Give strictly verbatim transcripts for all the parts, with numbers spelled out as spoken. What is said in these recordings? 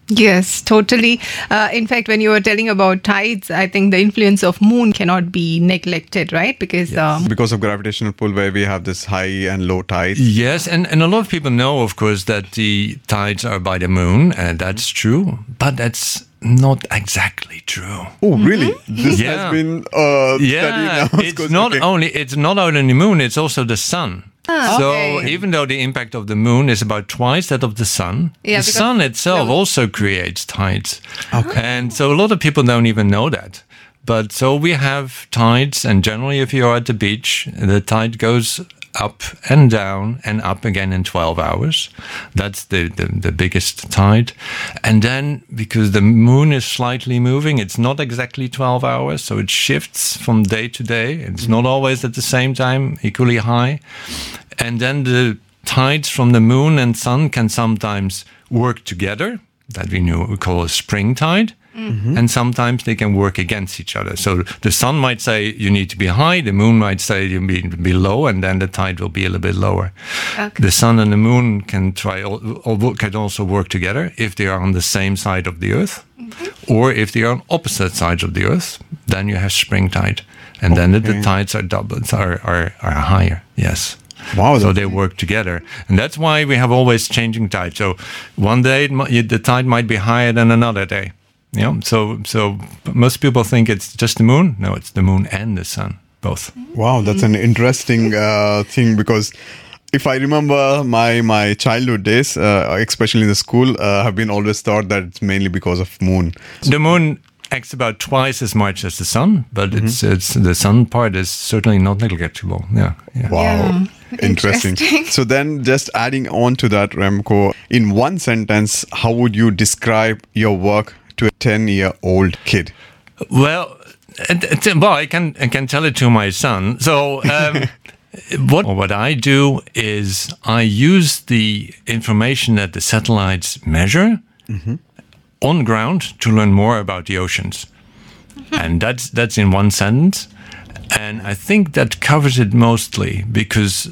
Yes, totally. Uh, in fact, when you were telling about tides, I think the influence of moon cannot be neglected, right? Because Yes. um, Because of gravitational pull, where we have this high and low tides. Yes, and, and a lot of people know, of course, that the tides are by the moon, and that's true, but that's not exactly true. Oh, really? This Yeah. has been uh, studied Yeah, now. it's not Okay. only it's not only the moon; it's also the sun. So okay. even though the impact of the moon is about twice that of the sun, Yeah, the because- sun itself no. also creates tides. And so a lot of people don't even know that. But so we have tides, and generally, if you're at the beach, the tide goes up and down and up again in twelve hours. That's the, the, the biggest tide. And then, because the moon is slightly moving, it's not exactly twelve hours, so it shifts from day to day. It's not always at the same time equally high. And then the tides from the moon and sun can sometimes work together, that we know we call a spring tide. Mm-hmm. And sometimes they can work against each other. So the sun might say you need to be high, the moon might say you need to be low, and then the tide will be a little bit lower. Okay. The sun and the moon can try, or can also work together if they are on the same side of the Earth, mm-hmm. or if they are on opposite sides of the Earth. Then you have spring tide, and okay. then the, the tides are doubled, are are, are higher. Yes. Wow! So they work together, and that's why we have always changing tides. So one day it might, the tide might be higher than another day. Yeah, so so most people think it's just the moon. No, it's the moon and the sun, both. Wow, that's an interesting uh, thing, because if I remember my my childhood days, uh, especially in the school, uh, have been always thought that it's mainly because of moon. The moon acts about twice as much as the sun, but mm-hmm. it's it's the sun part is certainly not negligible. Yeah. yeah. Wow. Yeah. Interesting. Interesting. So then, just adding on to that, Remco, in one sentence, how would you describe your work to a ten-year-old kid? Well, it, it, well, I can I can tell it to my son. So um, what what I do is I use the information that the satellites measure mm-hmm. on ground to learn more about the oceans, mm-hmm. and that's that's in one sentence, and I think that covers it mostly, because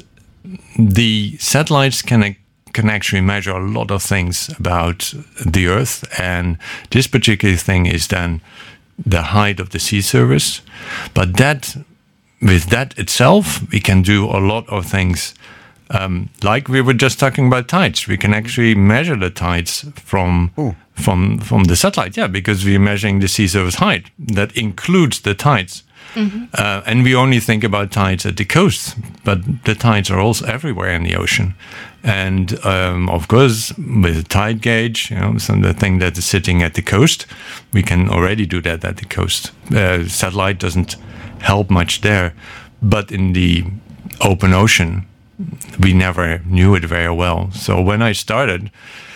the satellites can. can actually measure a lot of things about the Earth, and this particular thing is then the height of the sea surface. But that, with that itself, we can do a lot of things. Um, like we were just talking about tides, we can actually measure the tides from Ooh. from from the satellite. Yeah, because we're measuring the sea surface height. That includes the tides. Mm-hmm. Uh, and we only think about tides at the coast, but the tides are also everywhere in the ocean. And um, of course, with a tide gauge, you know, so the thing that is sitting at the coast, we can already do that at the coast. Uh, satellite doesn't help much there, but in the open ocean, we never knew it very well. So when I started,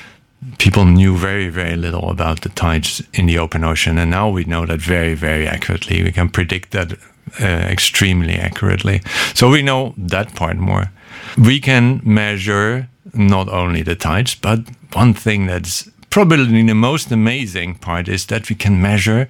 people knew very, very little about the tides in the open ocean, and now we know that very, very accurately. We can predict that uh, extremely accurately. So we know that part more. We can measure not only the tides, but one thing that's probably the most amazing part is that we can measure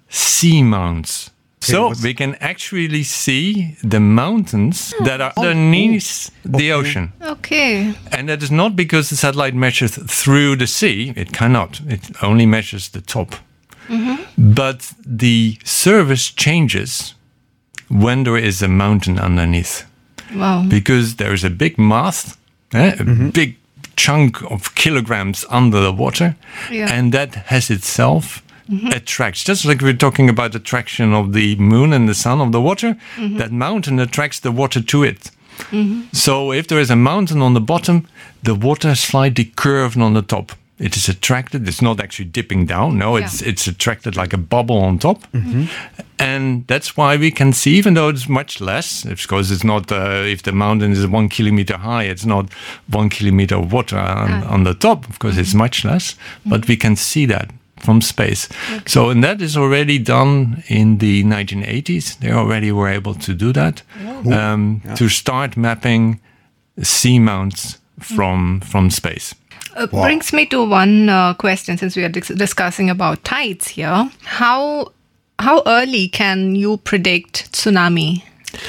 sea mounts. So we can actually see the mountains that are underneath the ocean. Okay. And that is not because the satellite measures through the sea. It cannot. It only measures the top. Mm-hmm. But the surface changes when there is a mountain underneath. Wow. Because there is a big mass, eh, a mm-hmm. big chunk of kilograms under the water. Yeah. And that has itself... Mm-hmm. attracts, just like we're talking about attraction of the moon and the sun of the water, mm-hmm. that mountain attracts the water to it. Mm-hmm. So if there is a mountain on the bottom, the water is slightly curved on the top. It is attracted. It's not actually dipping down. No, it's yeah. it's attracted like a bubble on top. Mm-hmm. And that's why we can see, even though it's much less, because it's not, uh, if the mountain is one kilometer high, it's not one kilometer of water on, ah. on the top. Of course, mm-hmm. it's much less, mm-hmm. but we can see that from space. Okay. So, and that is already done in the nineteen eighties. They already were able to do that, oh. um, yeah. to start mapping sea mounts from, mm-hmm. from space. Uh, wow. Brings me to one uh, question, since we are dis- discussing about tides here. How how early can you predict tsunami?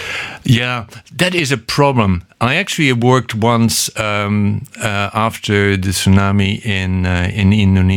Yeah, that is a problem. I actually worked once um, uh, after the tsunami in uh, in Indonesia.